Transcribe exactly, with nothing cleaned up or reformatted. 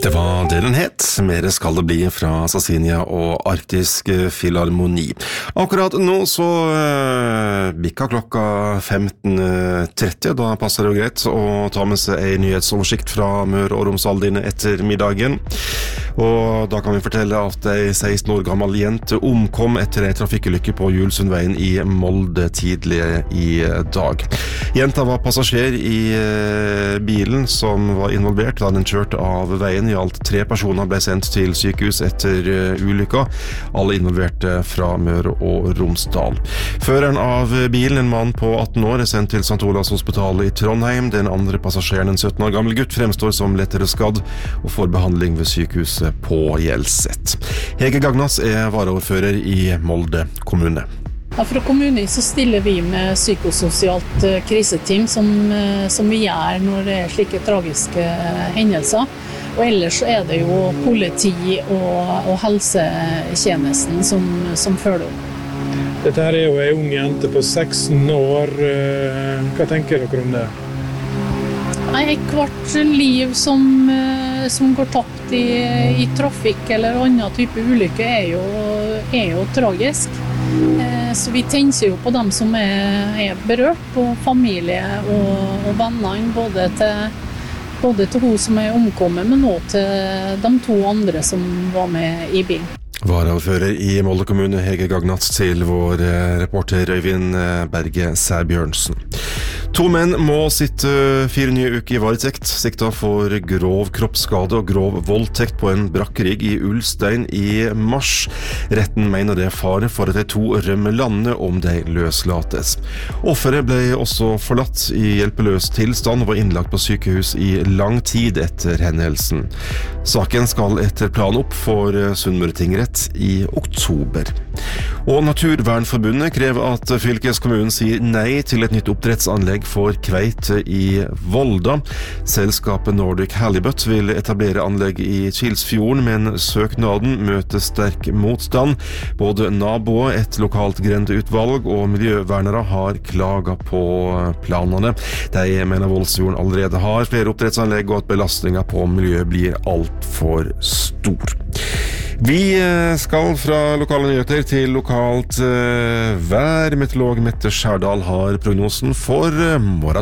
Det var det den het. Mer skal det bli fra Sassinia og Arktisk Filharmoni. Akkurat nå så uh, bikka klokka femten tretti, da passer det jo greit å ta med seg en nyhetsoversikt fra Møre og Romsdal denne ettermiddagen. Og da kan vi fortelle at ei seksten år gammel jente omkom etter en trafikkulykke på Julsundveien i Molde tidligere i dag. Jenta var passasjer i uh, bilen som var involvert da den kjørte av veien. I alt tre personer ble sendt til sykehus etter uh, ulykka, alle involverte fra Møre og Romsdal. Føreren av bilen, en mann på atten år, er sendt til Sankt Olavs hospital i Trondheim. Den andre passasjeren, en sytten år gammel gutt, fremstår som lettere skadd og får behandling ved sykehuset på Hjelset. Hege Gagnas er varaordfører i Molde kommune. Ja, fra kommunen så stiller vi med psykososialt kriseteam som, som vi gjør når det er slike tragiske hendelser. Og ellers så er det jo politi og, og helsetjenesten som, som følger opp. Dette her er jo en ung jente på seksten år. Hva tenker dere om det? Nei, hvert liv som, som går tapt i, i trafikk eller annen type ulykke er jo, er jo tragisk. Så vi tenker jo på dem som er, er berørt, på familie og, og vennene, både til, både til hun som er omkommet, men også til de to andre som var med i bilen. Varaordfører i Molde kommune, Hege Gagnas, til vår reporter Øyvind Berge Sæbjørnsen. To menn må sitte fire nye uker i varetekt, sikta for grov kroppsskade og grov voldtekt på en brakkerigg i Ulstein i mars. Retten mener det er fare for at de to rømmer landet om de løslates. Offeret ble også forlatt i hjelpeløs tilstand og var innlagt på sykehus i lang tid etter hendelsen. Saken skal etter plan opp for Sunnmøre tingrett i oktober. Og Naturvernforbundet krever at fylkeskommunen sier nei til et nytt oppdrettsanlegg for kveite i Volda. Selskapet Nordic Halibut vil etablere anlegg i Kilsfjorden, men søknaden møter sterk motstand. Både naboer, et lokalt grendeutvalg og miljøvernere har klaget på planene. De mener Voldsfjorden allerede har flere oppdrettsanlegg, og at belastningen på miljøet blir alt for stor. Vi skal fra lokale nyheter til lokalt uh, vær. Meteorolog Mette Skjærdal har prognosen for uh, morgen.